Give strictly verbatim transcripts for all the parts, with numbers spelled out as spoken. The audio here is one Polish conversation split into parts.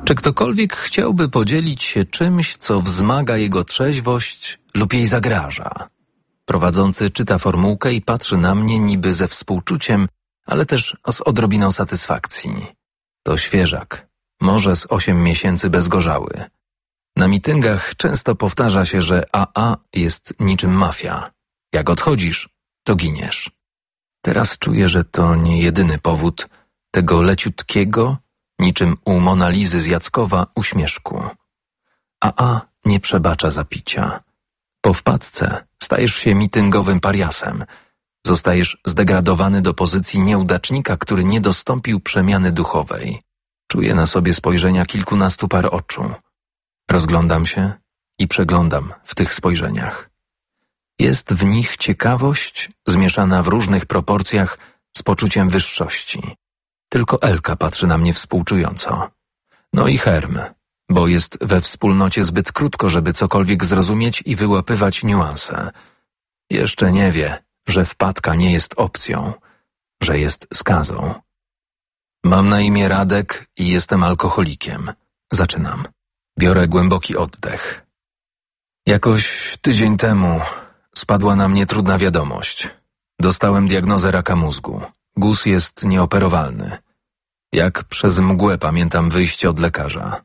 Czy ktokolwiek chciałby podzielić się czymś, co wzmaga jego trzeźwość lub jej zagraża? Prowadzący czyta formułkę i patrzy na mnie niby ze współczuciem, ale też z odrobiną satysfakcji. To świeżak, może z osiem miesięcy bezgorzały. Na mityngach często powtarza się, że A A jest niczym mafia. Jak odchodzisz, to giniesz. Teraz czuję, że to nie jedyny powód tego leciutkiego, niczym u Monalizy z Jackowa, uśmieszku. A A nie przebacza zapicia. Po wpadce stajesz się mityngowym pariasem. Zostajesz zdegradowany do pozycji nieudacznika, który nie dostąpił przemiany duchowej. Czuję na sobie spojrzenia kilkunastu par oczu. Rozglądam się i przeglądam w tych spojrzeniach. Jest w nich ciekawość zmieszana w różnych proporcjach z poczuciem wyższości. Tylko Elka patrzy na mnie współczująco. No i Herm, bo jest we wspólnocie zbyt krótko, żeby cokolwiek zrozumieć i wyłapywać niuanse. Jeszcze nie wie, że wpadka nie jest opcją, że jest skazą. Mam na imię Radek i jestem alkoholikiem. Zaczynam. Biorę głęboki oddech. Jakoś tydzień temu spadła na mnie trudna wiadomość. Dostałem diagnozę raka mózgu. Guz jest nieoperowalny. Jak przez mgłę pamiętam wyjście od lekarza.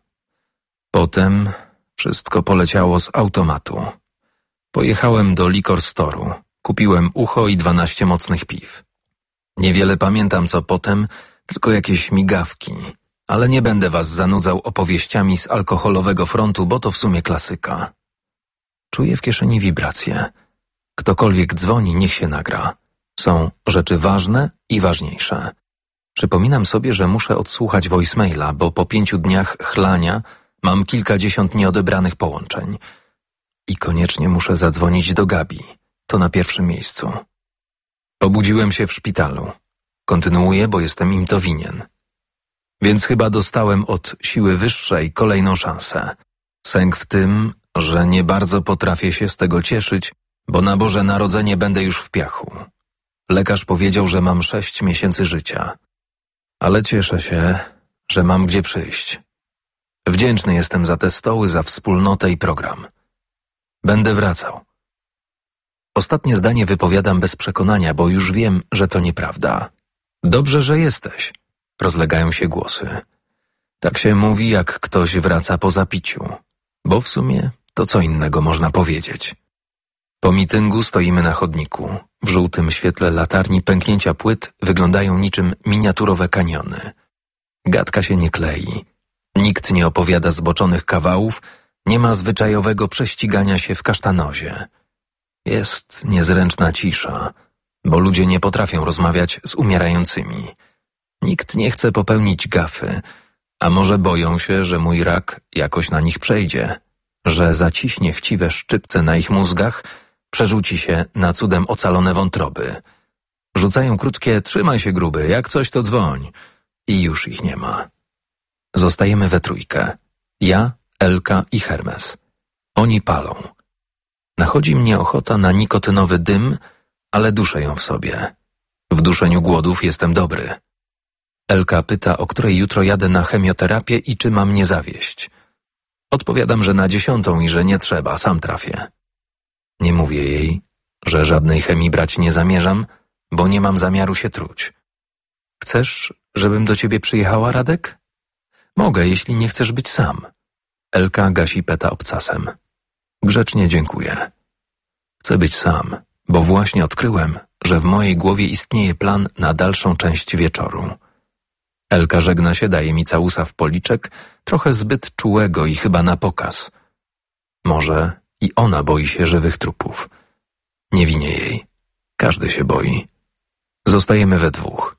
Potem wszystko poleciało z automatu. Pojechałem do liquor store'u. Kupiłem ucho i dwanaście mocnych piw. Niewiele pamiętam co potem, tylko jakieś migawki. Ale nie będę was zanudzał opowieściami z alkoholowego frontu, bo to w sumie klasyka. Czuję w kieszeni wibracje. Ktokolwiek dzwoni, niech się nagra. Są rzeczy ważne i ważniejsze. Przypominam sobie, że muszę odsłuchać voicemaila, bo po pięciu dniach chlania mam kilkadziesiąt nieodebranych połączeń. I koniecznie muszę zadzwonić do Gabi. To na pierwszym miejscu. Obudziłem się w szpitalu. Kontynuuję, bo jestem im to winien. Więc chyba dostałem od siły wyższej kolejną szansę. Sęk w tym, że nie bardzo potrafię się z tego cieszyć, bo na Boże Narodzenie będę już w piachu. Lekarz powiedział, że mam sześć miesięcy życia. Ale cieszę się, że mam gdzie przyjść. Wdzięczny jestem za te stoły, za wspólnotę i program. Będę wracał. Ostatnie zdanie wypowiadam bez przekonania, bo już wiem, że to nieprawda. Dobrze, że jesteś. Rozlegają się głosy. Tak się mówi, jak ktoś wraca po zapiciu. Bo w sumie to co innego można powiedzieć. Po mityngu stoimy na chodniku. W żółtym świetle latarni pęknięcia płyt wyglądają niczym miniaturowe kaniony. Gadka się nie klei. Nikt nie opowiada zboczonych kawałów, nie ma zwyczajowego prześcigania się w kasztanozie. Jest niezręczna cisza, bo ludzie nie potrafią rozmawiać z umierającymi. Nikt nie chce popełnić gafy, a może boją się, że mój rak jakoś na nich przejdzie, że zaciśnie chciwe szczypce na ich mózgach, przerzuci się na cudem ocalone wątroby. Rzucają krótkie „trzymaj się gruby, jak coś to dzwoń” i już ich nie ma. Zostajemy we trójkę. Ja, Elka i Hermes. Oni palą. Nachodzi mnie ochota na nikotynowy dym, ale duszę ją w sobie. W duszeniu głodów jestem dobry. Elka pyta, o której jutro jadę na chemioterapię i czy mam nie zawieść. Odpowiadam, że na dziesiątą i że nie trzeba, sam trafię. Nie mówię jej, że żadnej chemii brać nie zamierzam, bo nie mam zamiaru się truć. Chcesz, żebym do ciebie przyjechała, Radek? Mogę, jeśli nie chcesz być sam. Elka gasi peta obcasem. Grzecznie dziękuję. Chcę być sam, bo właśnie odkryłem, że w mojej głowie istnieje plan na dalszą część wieczoru. Elka żegna się, daje mi całusa w policzek, trochę zbyt czułego i chyba na pokaz. Może i ona boi się żywych trupów. Nie winię jej. Każdy się boi. Zostajemy we dwóch.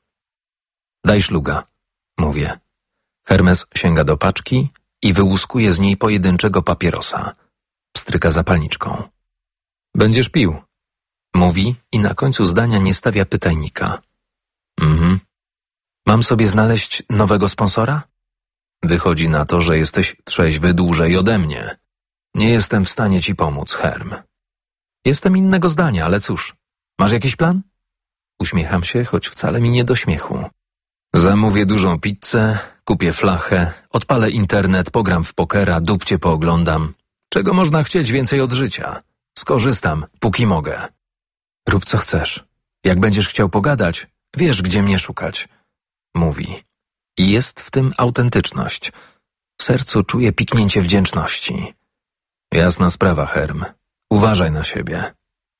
Daj szluga, mówię. Hermes sięga do paczki i wyłuskuje z niej pojedynczego papierosa. Pstryka zapalniczką. Będziesz pił, mówi i na końcu zdania nie stawia pytajnika. Mhm. Mam sobie znaleźć nowego sponsora? Wychodzi na to, że jesteś trzeźwy dłużej ode mnie. Nie jestem w stanie ci pomóc, Herm. Jestem innego zdania, ale cóż, masz jakiś plan? Uśmiecham się, choć wcale mi nie do śmiechu. Zamówię dużą pizzę, kupię flachę, odpalę internet, pogram w pokera, dupcie pooglądam. Czego można chcieć więcej od życia? Skorzystam, póki mogę. Rób co chcesz. Jak będziesz chciał pogadać, wiesz, gdzie mnie szukać. Mówi. I jest w tym autentyczność. W sercu czuję piknięcie wdzięczności. Jasna sprawa, Herm. Uważaj na siebie.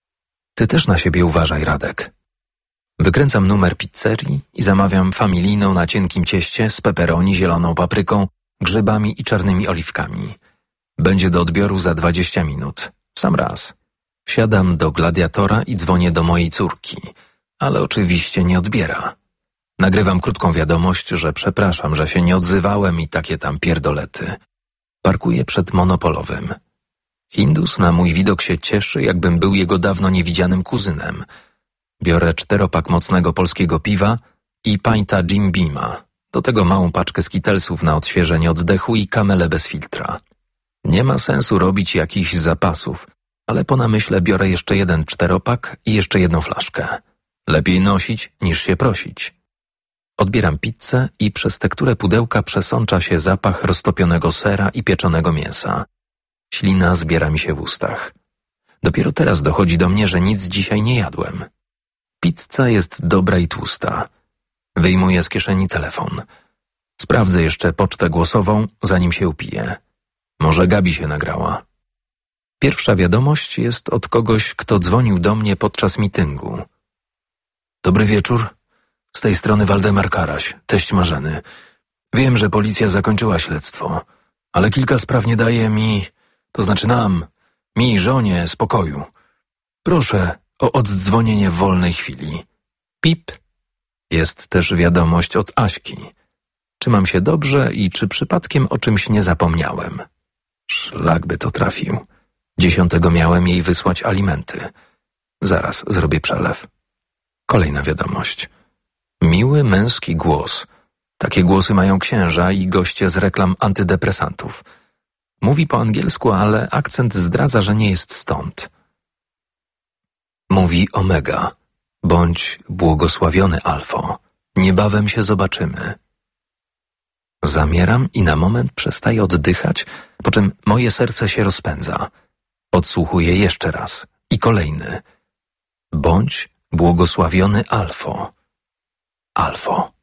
Ty też na siebie uważaj, Radek. Wykręcam numer pizzerii i zamawiam familijną na cienkim cieście z pepperoni, zieloną papryką, grzybami i czarnymi oliwkami. Będzie do odbioru za dwadzieścia minut. W sam raz. Wsiadam do gladiatora i dzwonię do mojej córki, ale oczywiście nie odbiera. Nagrywam krótką wiadomość, że przepraszam, że się nie odzywałem i takie tam pierdolety. Parkuję przed monopolowym. Hindus na mój widok się cieszy, jakbym był jego dawno niewidzianym kuzynem. Biorę czteropak mocnego polskiego piwa i pańta Jim Beama. Do tego małą paczkę skitelsów na odświeżenie oddechu i kamelę bez filtra. Nie ma sensu robić jakichś zapasów, ale po namyśle biorę jeszcze jeden czteropak i jeszcze jedną flaszkę. Lepiej nosić niż się prosić. Odbieram pizzę i przez tekturę pudełka przesącza się zapach roztopionego sera i pieczonego mięsa. Ślina zbiera mi się w ustach. Dopiero teraz dochodzi do mnie, że nic dzisiaj nie jadłem. Pizza jest dobra i tłusta. Wyjmuję z kieszeni telefon. Sprawdzę jeszcze pocztę głosową, zanim się upiję. Może Gabi się nagrała. Pierwsza wiadomość jest od kogoś, kto dzwonił do mnie podczas mityngu. Dobry wieczór. Z tej strony Waldemar Karaś, teść Marzeny. Wiem, że policja zakończyła śledztwo, ale kilka spraw nie daje mi, to znaczy nam, mi, żonie, spokoju. Proszę o oddzwonienie w wolnej chwili. Pip. Jest też wiadomość od Aśki. Czy mam się dobrze i czy przypadkiem o czymś nie zapomniałem? Szlak by to trafił. Dziesiątego miałem jej wysłać alimenty. Zaraz zrobię przelew. Kolejna wiadomość. Miły męski głos. Takie głosy mają księża i goście z reklam antydepresantów. Mówi po angielsku, ale akcent zdradza, że nie jest stąd. Mówi Omega. Bądź błogosławiony, Alfo. Niebawem się zobaczymy. Zamieram i na moment przestaję oddychać, po czym moje serce się rozpędza. Odsłuchuję jeszcze raz i kolejny. Bądź błogosławiony, Alfo. Alfo.